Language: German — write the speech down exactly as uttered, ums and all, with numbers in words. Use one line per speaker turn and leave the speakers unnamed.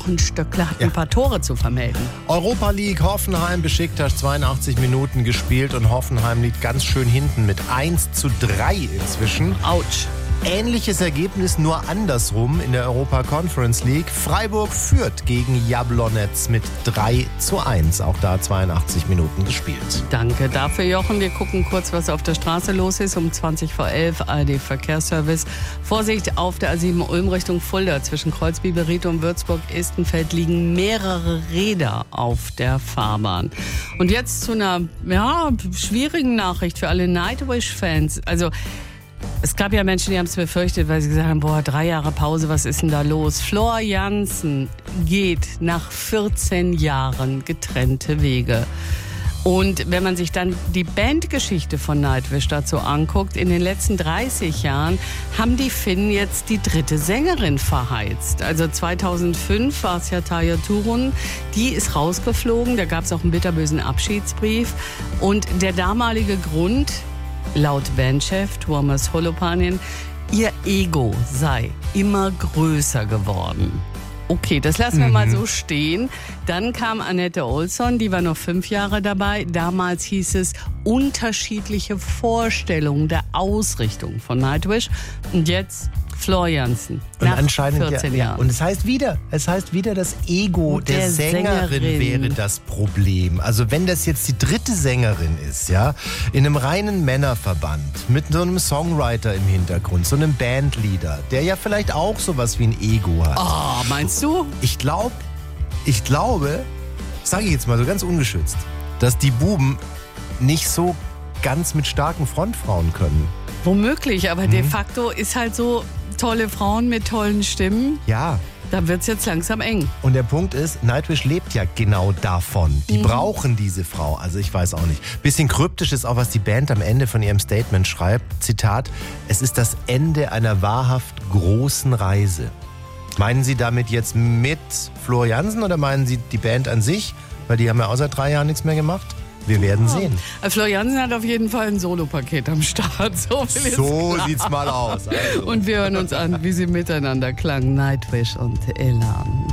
Jochen Stöckler hat ja ein paar Tore zu vermelden.
Europa League, Hoffenheim, Besiktas, zweiundachtzig Minuten gespielt und Hoffenheim liegt ganz schön hinten mit eins zu drei inzwischen.
Autsch.
Ähnliches Ergebnis, nur andersrum in der Europa Conference League. Freiburg führt gegen Jablonec mit drei zu eins. Auch da zweiundachtzig Minuten gespielt.
Danke dafür, Jochen. Wir gucken kurz, was auf der Straße los ist. Um zwanzig vor elf, A R D-Verkehrsservice. Vorsicht auf der A sieben Ulm Richtung Fulda. Zwischen Kreuzbiberried und Würzburg-Istenfeld liegen mehrere Räder auf der Fahrbahn. Und jetzt zu einer ja, schwierigen Nachricht für alle Nightwish-Fans. Also es gab ja Menschen, die haben es befürchtet, weil sie gesagt haben, boah, drei Jahre Pause, was ist denn da los? Floor Jansen geht nach vierzehn Jahren getrennte Wege. Und wenn man sich dann die Bandgeschichte von Nightwish dazu anguckt, in den letzten dreißig Jahren haben die Finnen jetzt die dritte Sängerin verheizt. Also zweitausendfünf war es ja Tarja Turunen, die ist rausgeflogen, da gab es auch einen bitterbösen Abschiedsbrief. Und der damalige Grund, laut Bandchef Tuomas Holopainen, ihr Ego sei immer größer geworden. Okay, das lassen wir mhm. mal so stehen. Dann kam Anette Olsson, die war noch fünf Jahre dabei. Damals hieß es unterschiedliche Vorstellungen der Ausrichtung von Nightwish. Und jetzt Floor Jansen.
Und
nach
anscheinend
vierzehn
ja,
Jahren.
Und es heißt wieder, es heißt wieder, das Ego der,
der
Sängerin,
Sängerin
wäre das Problem. Also wenn das jetzt die dritte Sängerin ist, ja, in einem reinen Männerverband, mit so einem Songwriter im Hintergrund, so einem Bandleader, der ja vielleicht auch sowas wie ein Ego hat.
Oh, meinst du?
Ich glaube, ich glaube, sage ich jetzt mal so ganz ungeschützt, dass die Buben nicht so ganz mit starken Frontfrauen können.
Womöglich, aber
Mhm.
de facto ist halt so, tolle Frauen mit tollen Stimmen.
Ja.
Da wird's jetzt langsam eng.
Und der Punkt ist, Nightwish lebt ja genau davon. Die mhm. brauchen diese Frau. Also ich weiß auch nicht. Bisschen kryptisch ist auch, was die Band am Ende von ihrem Statement schreibt. Zitat, es ist das Ende einer wahrhaft großen Reise. Meinen Sie damit jetzt mit Floor Jansen oder meinen Sie die Band an sich? Weil die haben ja auch seit drei Jahren nichts mehr gemacht. Wir werden sehen.
Floor Jansen hat auf jeden Fall ein Solopaket am Start. So,
so sieht's mal aus. Also.
Und wir hören uns an, wie sie miteinander klangen. Nightwish und Elan.